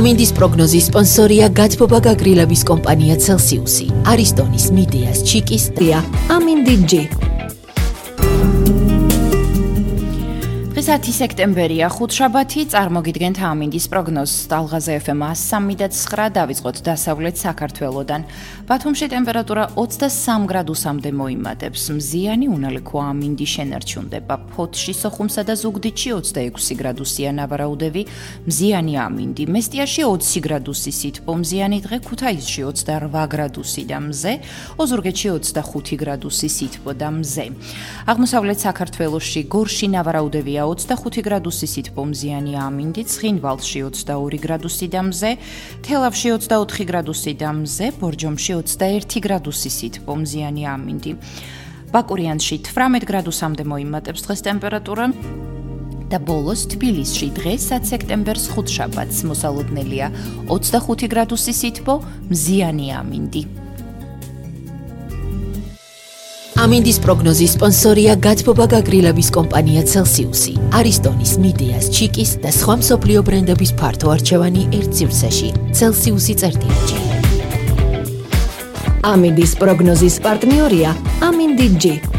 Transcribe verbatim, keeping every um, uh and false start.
ამინდის პროგნოზის სპონსორია გაცბობა გაგრილების კომპანია Celsius-ი, არისტონის, მიდეას, ჩიკის და ამინდი ჯი. დღეს სექტემბერია, ხუთშაბათი, წარმოგიდგენთ ამინდის პროგნოზს. ტალღაზე ეფ ემ სამი და ცხრა დავიწყოთ დასავლეთ საქართველოდან. ბათუმში ტემპერატურა ოცდასამ გრადუსამდე მოიმატებს. მზიანი უნალიქო ამინდი შენარჩუნდება. ფოთში, სოხუმსა და ზუგდიდში ოცდაექვსი გრადუსია ნავარაუდევი, მზიანი ამინდი. მესტიაში ოცი გრადუსი სითბო, მზიანი დღე ქუთაისში ოცდარვა გრადუსი და მზე, ოზურგეთში ოცდახუთი გრადუსი სითბო და მზე. აღმოსავლეთ საქართველოში გორში ნავარაუდევია ოცდახუთი გრადუსი სითბო, მზიანი ამინდი, ცხინვალში ოცდაორი გრადუსი და მზე, თელავში ოცდაოთხი გრადუსი და მზე, ბორჯომში ოცდაერთი გრადუსი სითბო, მზიანი ამინდი. ბაკურიანში თვრამეტ გრადუსამდე მოიმატებს დღეს ტემპერატურა და ბოლოს თბილისში დღეს საათი სექტემბერს ხუთშაბათს მოსალოდნელია ოცდახუთი გრადუსი სითბო, მზიანი ამინდი. ამინდის პროგნოზის სპონსორია გაცბობა გაგრილების კომპანია Celsius-ი, არისტონის, მიდეას, ჩიკის და სხვა მსოფლიო ბრენდების ფართო არჩევანი ერთ სივრცეში. Celsius-ი წერტილში. ამინდის პროგნოზის პარტნიორია ამინდი ჯი.